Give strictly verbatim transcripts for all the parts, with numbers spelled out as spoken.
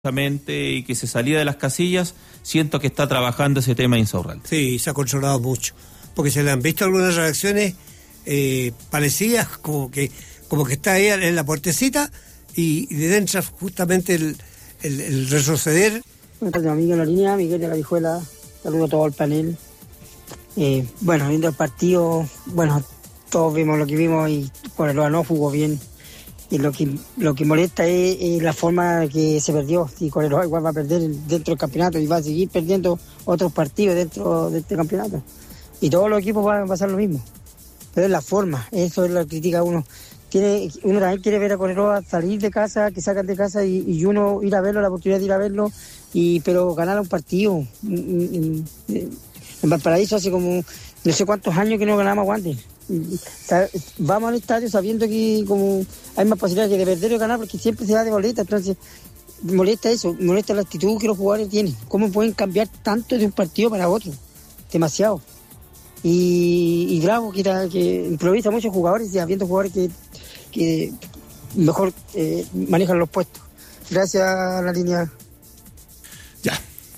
y que se salía de las casillas, siento que está trabajando ese tema Insaurralde. Sí, se ha controlado mucho, porque se le han visto algunas reacciones eh, parecidas, como que como que está ahí en la puertecita y, y de dentro justamente el, el, el retroceder. Buenas tardes, amigo en la línea, Miguel de la Vijuela, saludo a todo el panel. Eh, bueno, viendo el partido, bueno, todos vimos lo que vimos y Cobreloa no jugó bien. Y lo que lo que molesta es, es la forma que se perdió. Si Cobreloa igual va a perder dentro del campeonato y va a seguir perdiendo otros partidos dentro de este campeonato. Y todos los equipos van a pasar lo mismo. Pero es la forma, eso es lo que critica uno. Tiene, uno también quiere ver a Cobreloa salir de casa, que sacan de casa y, y uno ir a verlo, la oportunidad de ir a verlo, y pero ganar un partido. En, en, en Valparaíso hace como no sé cuántos años que no ganamos Wander. Vamos al estadio sabiendo que como hay más posibilidades de perder o ganar, porque siempre se da de boleta. Entonces molesta eso, molesta la actitud que los jugadores tienen. ¿Cómo pueden cambiar tanto de un partido para otro? Demasiado. Y, y Bravo, que, que improvisa a muchos jugadores y habiendo jugadores que, que mejor eh, manejan los puestos. Gracias a la línea. Ya.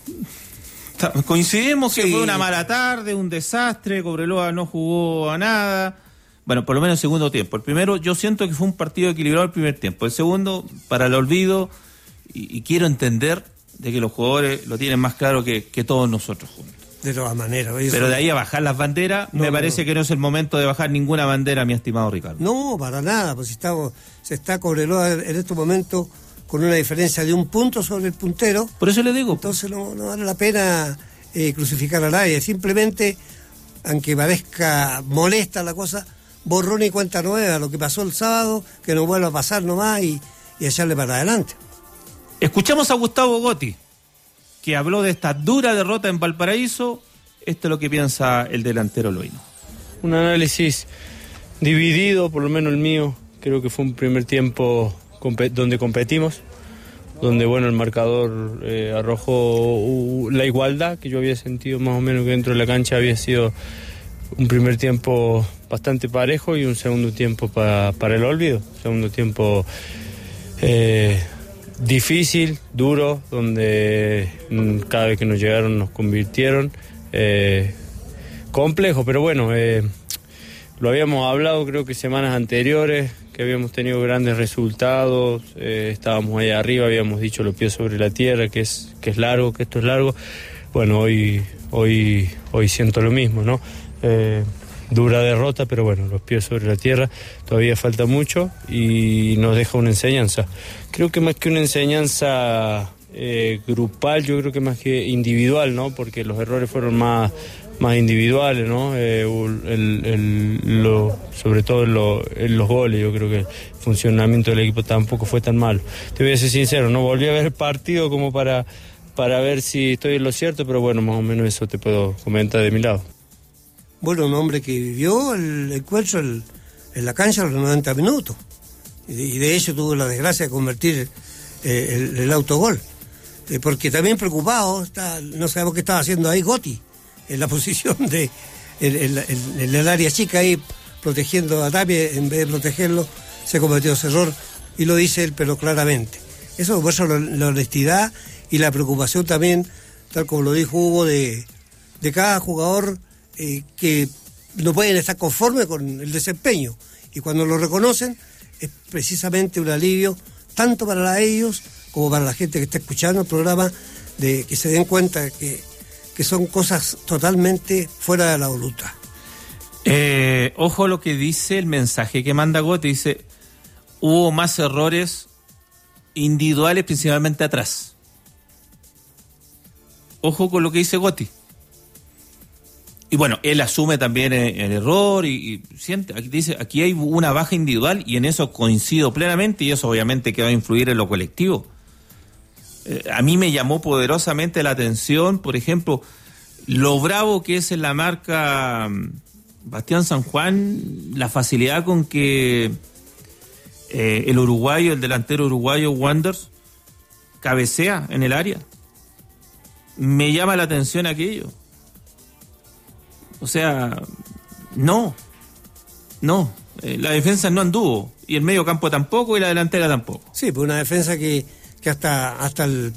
Coincidimos sí. que fue una mala tarde, un desastre, Cobreloa no jugó a nada. Bueno, por lo menos el segundo tiempo. El primero, yo siento que fue un partido equilibrado el primer tiempo. El segundo, para el olvido, y, y quiero entender de que los jugadores lo tienen más claro que, que todos nosotros juntos. De todas maneras. Pero de ahí a bajar las banderas, no, me no, parece no. que no es el momento de bajar ninguna bandera, mi estimado Ricardo. No, para nada, pues si estamos, se está Cobreloa en estos momentos con una diferencia de un punto sobre el puntero. Por eso le digo. Entonces no, no vale la pena eh, crucificar a nadie. Simplemente, aunque parezca molesta la cosa, borrón y cuenta nueva. Lo que pasó el sábado, que no vuelva a pasar nomás y, y echarle para adelante. Escuchamos a Gustavo Gotti, que habló de esta dura derrota en Valparaíso. Esto es lo que piensa el delantero loíno. Un análisis dividido, por lo menos el mío. Creo que fue un primer tiempo donde competimos, donde bueno el marcador eh, arrojó uh, la igualdad que yo había sentido más o menos que dentro de la cancha había sido un primer tiempo bastante parejo y un segundo tiempo pa, para el olvido, segundo tiempo eh, difícil, duro, donde mm, cada vez que nos llegaron nos convirtieron, eh, complejo, pero bueno, eh, lo habíamos hablado creo que semanas anteriores, que habíamos tenido grandes resultados, eh, estábamos ahí arriba, habíamos dicho los pies sobre la tierra, que es que es largo, que esto es largo. Bueno, hoy hoy hoy siento lo mismo, ¿no? Eh, dura derrota, pero bueno, los pies sobre la tierra, todavía falta mucho y nos deja una enseñanza. Creo que más que una enseñanza eh, grupal, yo creo que más que individual, ¿no? Porque los errores fueron más más individuales, ¿no? Eh, el, el, lo, sobre todo en, lo, en los goles, yo creo que el funcionamiento del equipo tampoco fue tan malo. Te voy a ser sincero, no volví a ver el partido como para, para ver si estoy en lo cierto, pero bueno, más o menos eso te puedo comentar de mi lado. Bueno, un hombre que vivió el encuentro el, en la cancha a los noventa minutos, y de, y de hecho tuvo la desgracia de convertir eh, el, el autogol, eh, porque también preocupado, está, no sabemos qué estaba haciendo ahí Gotti, en la posición de en, en, en, en el área chica ahí protegiendo a Tapia, en vez de protegerlo se cometió ese error y lo dice él pero claramente. Eso muestra la honestidad y la preocupación también, tal como lo dijo Hugo, de, de cada jugador eh, que no pueden estar conformes con el desempeño y cuando lo reconocen es precisamente un alivio tanto para ellos como para la gente que está escuchando el programa, de que se den cuenta que que son cosas totalmente fuera de la voluntad. Eh, ojo lo que dice el mensaje que manda Gotti, dice, hubo más errores individuales principalmente atrás. Ojo con lo que dice Gotti. Y bueno, él asume también el, el error y, y siente, aquí dice, aquí hay una baja individual y en eso coincido plenamente y eso obviamente que va a influir en lo colectivo. A mí me llamó poderosamente la atención, por ejemplo, lo bravo que es en la marca Bastián San Juan, la facilidad con que eh, el uruguayo, el delantero uruguayo Wanders, cabecea en el área. Me llama la atención aquello. O sea, no, no, eh, la defensa no anduvo, y el medio campo tampoco, y la delantera tampoco. Sí, pues una defensa que, que hasta, hasta el